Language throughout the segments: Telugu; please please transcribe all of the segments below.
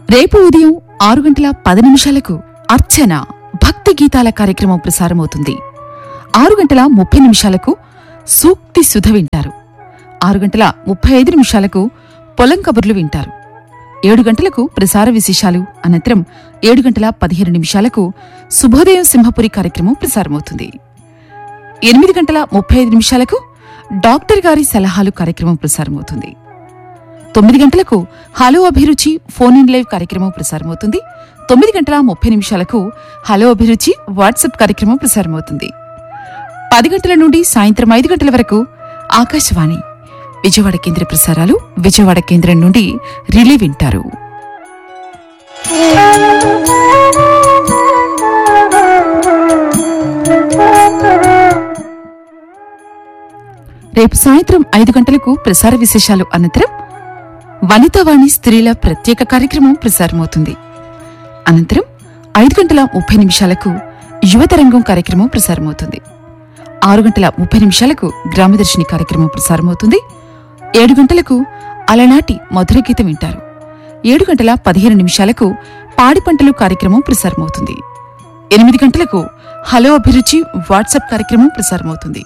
రేపు ఉదయం 6:10 అర్చన భక్తి గీతాల కార్యక్రమం ప్రసారమవుతుంది. 6:30 సూక్తి సుధ వింటారు. 6:35 పొలం కబుర్లు వింటారు. 7 గంటలకు ప్రసార విశేషాలు. అనంతరం 7:15 శుభోదయం సింహపురి కార్యక్రమం ప్రసారమవుతుంది. 8:35 డాక్టర్ గారి సలహాలు కార్యక్రమం ప్రసారమవుతుంది. 9 గంటలకు హలో అభిరుచి ఫోన్ ఇన్ లైవ్ కార్యక్రమం ప్రసారమవుతుంది. 9:30 హలో అభిరుచి వాట్సాప్ కార్యక్రమం ప్రసారమవుతుంది. 10 గంటల నుండి సాయంత్రం 5 గంటల వరకు ఆకాశవాణి విజయవాడ కేంద్ర ప్రసారాలు విజయవాడ కేంద్రం నుండి రిలే వింటారు. రేపు సాయంత్రం 5 గంటలకు ప్రసార విశేషాలు. అనంతరం వనితావాణి స్త్రీల ప్రత్యేక కార్యక్రమం ప్రసారమవుతుంది. అనంతరం 5:30 యువతరంగం కార్యక్రమం ప్రసారమవుతుంది. 6:30 గ్రామదర్శిని కార్యక్రమం ప్రసారమవుతుంది. 7 గంటలకు అలనాటి మధుర గీతం వింటారు. 7:15 పాడి పంటలు కార్యక్రమం ప్రసారమవుతుంది. 8 గంటలకు హలో అభిరుచి వాట్సాప్ కార్యక్రమం ప్రసారమవుతుంది.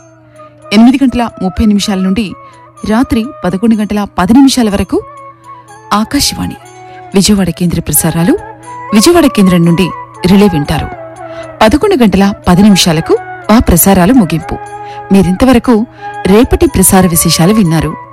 8:30 నుండి రాత్రి 11:10 వరకు ఆకాశవాణి విజయవాడ కేంద్ర ప్రసారాలు విజయవాడ కేంద్రం నుండి రిలే వింటారు. 11:10 ఆ ప్రసారాలు ముగింపు. మీరింతవరకు రేపటి ప్రసార విశేషాలు విన్నారు.